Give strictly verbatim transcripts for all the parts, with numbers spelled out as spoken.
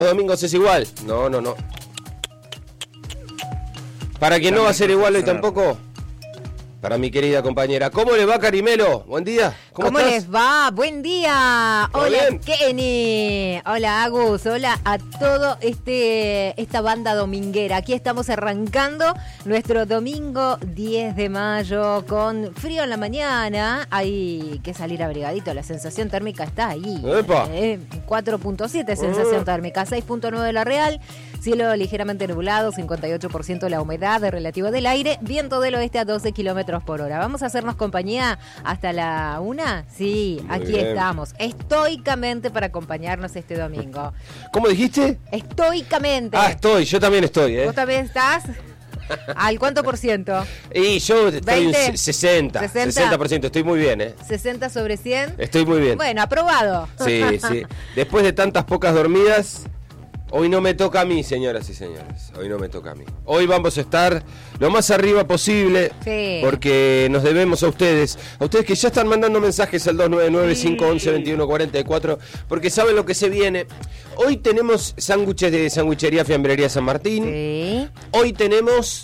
domingos es igual. No, no, no. Para quien no va a ser igual hoy tampoco, para mi querida compañera. ¿Cómo le va, Carimelo? Buen día. ¿Cómo, ¿Cómo estás? les va? Buen día. ¿Todo Hola, bien? Kenny. Hola, Agus. Hola a todo este esta banda dominguera. Aquí estamos arrancando nuestro domingo diez de mayo con frío en la mañana. Hay que salir abrigadito. La sensación térmica está ahí. ¡Epa! Eh, cuatro punto siete sensación Uh. térmica. seis punto nueve la real. Cielo ligeramente nublado. cincuenta y ocho por ciento la humedad relativa del aire. Viento del oeste a doce kilómetros por hora. Vamos a hacernos compañía hasta la una. Sí, Muy aquí bien. estamos. Estoicamente para acompañarnos este domingo. ¿Cómo dijiste? Estoicamente. Ah, estoy. Yo también estoy, ¿eh? ¿Vos también estás? ¿Al cuánto por ciento? Y yo estoy un veinte, sesenta. sesenta. sesenta por ciento. Estoy muy bien, ¿eh? ¿sesenta sobre cien? Estoy muy bien. Bueno, aprobado. Sí, sí. Después de tantas pocas dormidas, hoy no me toca a mí, señoras y señores. Hoy no me toca a mí. Hoy vamos a estar lo más arriba posible, Sí. porque nos debemos a ustedes. A ustedes que ya están mandando mensajes al dos nueve nueve, Sí. cinco once, veintiuno cuarenta y cuatro, porque saben lo que se viene. Hoy tenemos sándwiches de Sandwichería Fiambrería San Martín. Sí. Hoy tenemos...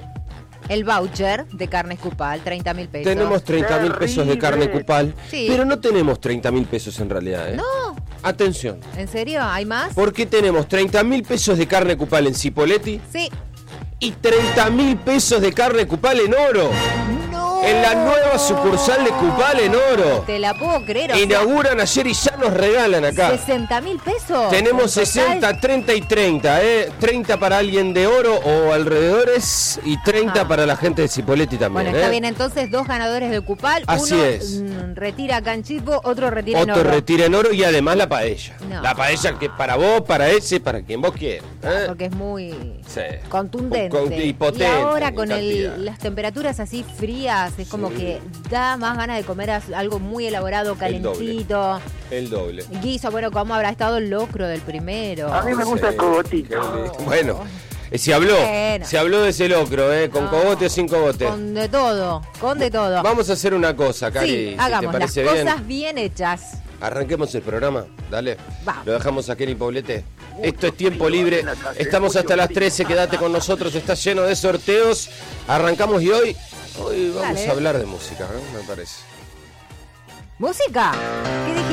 El voucher de carne Cupal, treinta mil pesos. Tenemos treinta mil pesos de carne Cupal, Sí. pero no tenemos treinta mil pesos en realidad, ¿eh? No, Atención, ¿en serio? ¿Hay más? porque tenemos treinta mil pesos de carne Cupal en Cipoletti Sí. y treinta mil pesos de carne Cupal en Oro, No. en la nueva sucursal de Cupal en Oro. Te la puedo creer. o sea, Inauguran ayer y ya nos regalan acá. sesenta mil pesos. Tenemos En total. sesenta, treinta y treinta, ¿eh? treinta para alguien de Oro o alrededores y treinta Ajá. para la gente de Cipoletti también. Bueno, está ¿eh? bien, entonces dos ganadores de Cupal. Así Uno es. mm, retira acá en Chipo, otro retira en Otro Oro. retira en Oro y además la paella. No. La paella que para vos, para ese, para quien vos quieras. ¿eh? Porque es muy Sí. contundente. Con- y potente ahora en con cantidad. el, las temperaturas así frías, es como Sí. que da más ganas de comer as- algo muy elaborado, El doble. calentito. El doble. Guiso, bueno, ¿cómo habrá estado el locro del primero? A mí me gusta Sí. el cogotito. Bueno, eh, se habló, Bueno. se habló de ese locro, ¿eh? Con No. cogote o sin cogote. Con de todo, con de todo. Vamos a hacer una cosa, Cari, sí, si hagamos te las parece bien. cosas bien hechas. Arranquemos el programa, dale. Vamos. Lo dejamos a Kenny Poblete. Esto es tiempo libre. Estamos hasta las trece, quédate con nosotros, está lleno de sorteos. Arrancamos y hoy, hoy vamos Dale. a hablar de música, ¿no? Me parece. ¿Música? ¿Qué dijiste?